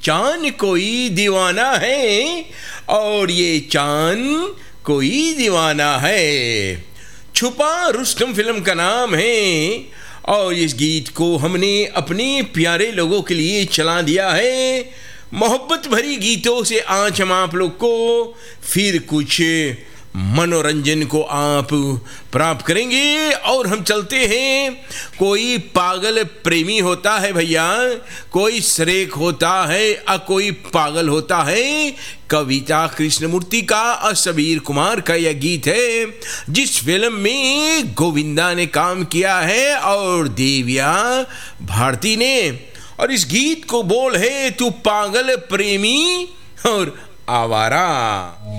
चांद कोई दीवाना है और ये चांद कोई दीवाना है। छुपा रुस्तम फिल्म का नाम है और इस गीत को हमने अपने प्यारे लोगों के लिए चला दिया है। मोहब्बत भरी गीतों से आज हम आप लोग को फिर कुछ मनोरंजन को आप प्राप्त करेंगे और हम चलते हैं। कोई पागल प्रेमी होता है भैया, कोई सरेक होता है और कोई पागल होता है। कविता कृष्णमूर्ति का और सबीर कुमार का यह गीत है जिस फिल्म में गोविंदा ने काम किया है और देविया भारती ने। और इस गीत को बोल है तू पागल प्रेमी और आवारा।